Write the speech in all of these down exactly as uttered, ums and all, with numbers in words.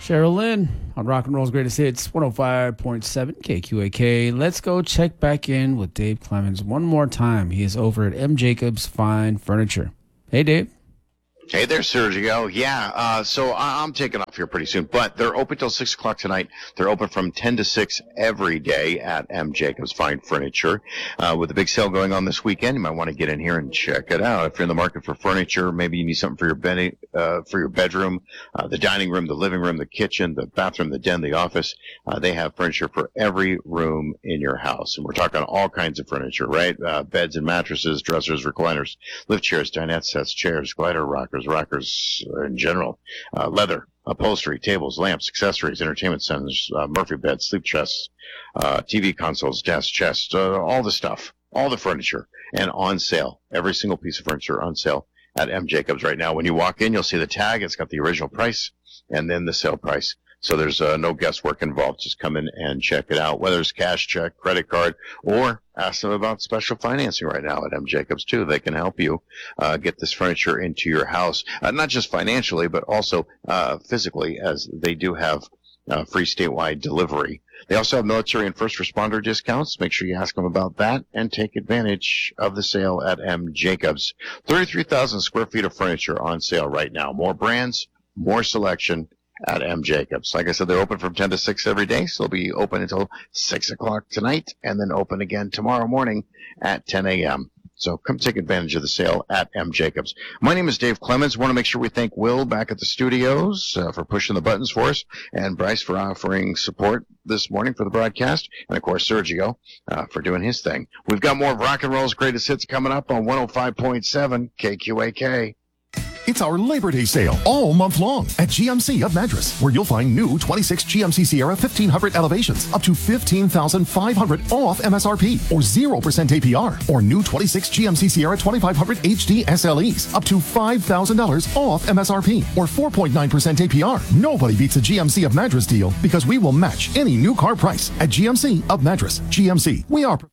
Cheryl Lynn on Rock and Roll's Greatest Hits, one oh five point seven K Q A K. Let's go check back in with Dave Clemens one more time. He is over at M. Jacobs Fine Furniture. Hey, Dave. Hey there, Sergio. Yeah, uh, so I- I'm taking off here pretty soon, but they're open till six o'clock tonight. They're open from ten to six every day at M. Jacobs Fine Furniture. Uh, with the big sale going on this weekend, you might want to get in here and check it out. If you're in the market for furniture, maybe you need something for your bed, uh, for your bedroom, uh, the dining room, the living room, the kitchen, the bathroom, the den, the office. Uh, they have furniture for every room in your house. And we're talking all kinds of furniture, right? Uh, beds and mattresses, dressers, recliners, lift chairs, dinette sets, chairs, glider rockers, rockers in general, uh, leather, upholstery, tables, lamps, accessories, entertainment centers, uh, Murphy beds, sleep chests, uh, T V consoles, desks, chests, uh, all the stuff, all the furniture, and on sale. Every single piece of furniture on sale at M. Jacobs right now. When you walk in, you'll see the tag. It's got the original price and then the sale price. So there's uh, no guesswork involved. Just come in and check it out, whether it's cash, check, credit card, or ask them about special financing right now at M. Jacobs, too. They can help you uh, get this furniture into your house, uh, not just financially, but also uh, physically, as they do have uh, free statewide delivery. They also have military and first responder discounts. Make sure you ask them about that and take advantage of the sale at M. Jacobs. thirty-three thousand square feet of furniture on sale right now. More brands, more selection at M. Jacobs. Like I said, they're open from ten to six every day, so they'll be open until six o'clock tonight, and then open again tomorrow morning at ten a.m. So come take advantage of the sale at M. Jacobs. My name is Dave Clemens. Want to make sure we thank Will back at the studios uh, for pushing the buttons for us, and Bryce for offering support this morning for the broadcast, and of course Sergio uh, for doing his thing. We've got more of Rock and Roll's Greatest Hits coming up on one oh five point seven K Q A K. It's our Labor Day sale all month long at G M C of Madras, where you'll find new twenty-six G M C Sierra fifteen hundred elevations up to fifteen thousand five hundred off M S R P or zero percent A P R, or new twenty-six G M C Sierra twenty-five hundred H D S L Es up to five thousand dollars off M S R P or four point nine percent A P R. Nobody beats a G M C of Madras deal because we will match any new car price at G M C of Madras. G M C, we are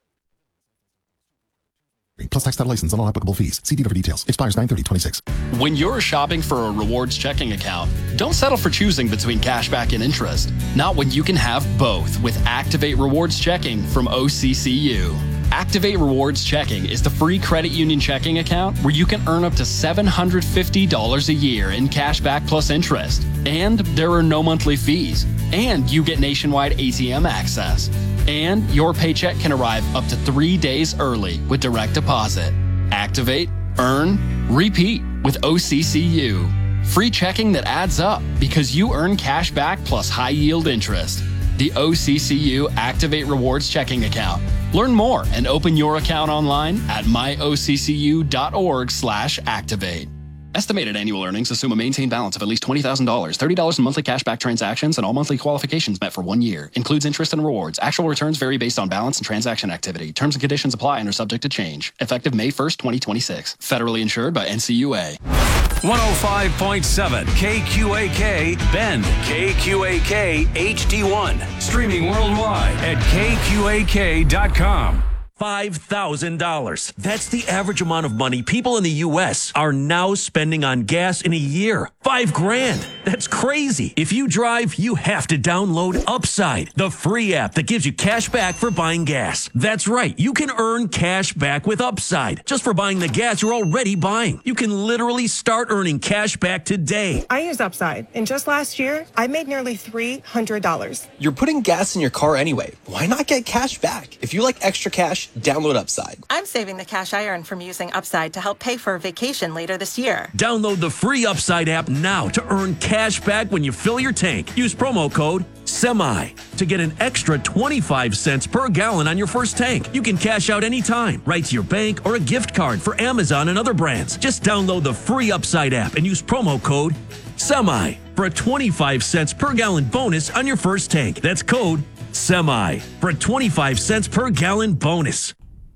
plus tax title license and all applicable fees. See dealer for details. Expires nine thirty twenty-six. When you're shopping for a rewards checking account, don't settle for choosing between cashback and interest. Not when you can have both with Activate Rewards Checking from O C C U. Activate Rewards Checking is the free credit union checking account where you can earn up to seven hundred fifty dollars a year in cashback plus interest. And there are no monthly fees. And you get nationwide A T M access. And your paycheck can arrive up to three days early with direct deposit. Activate, earn, repeat with O C C U. Free checking that adds up because you earn cash back plus high yield interest. The O C C U Activate Rewards Checking Account. Learn more and open your account online at my o c c u dot org slash activate. Estimated annual earnings assume a maintained balance of at least twenty thousand dollars, thirty dollars in monthly cashback transactions, and all monthly qualifications met for one year. Includes interest and rewards. Actual returns vary based on balance and transaction activity. Terms and conditions apply and are subject to change. Effective May first, twenty twenty-six. Federally insured by N C U A. one oh five point seven K Q A K Bend, K Q A K H D one. Streaming worldwide at K Q A K dot com. five thousand dollars. That's the average amount of money people in the U S are now spending on gas in a year. Five grand. That's crazy. If you drive, you have to download Upside, the free app that gives you cash back for buying gas. That's right. You can earn cash back with Upside just for buying the gas you're already buying. You can literally start earning cash back today. I use Upside, and just last year, I made nearly three hundred dollars. You're putting gas in your car anyway. Why not get cash back? If you like extra cash, download Upside. I'm saving the cash I earn from using Upside to help pay for a vacation later this year. Download the free Upside app now to earn cash back when you fill your tank. Use promo code SEMI to get an extra twenty-five cents per gallon on your first tank. You can cash out anytime, right to your bank or a gift card for Amazon and other brands. Just download the free Upside app and use promo code SEMI for a twenty-five cents per gallon bonus on your first tank. That's code SEMI for a twenty-five cents per gallon bonus.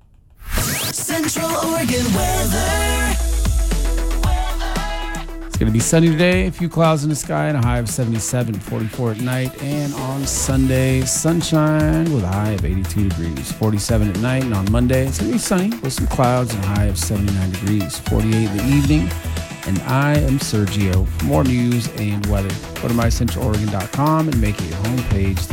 Central Oregon weather. It's going to be sunny today, a few clouds in the sky, and a high of seventy-seven, forty-four at night. And on Sunday, sunshine with a high of eighty-two degrees, forty-seven at night. And on Monday, it's going to be sunny with some clouds and a high of seventy-nine degrees, forty-eight in the evening. And I am Sergio. For more news and weather, go to my central oregon dot com and make it your homepage.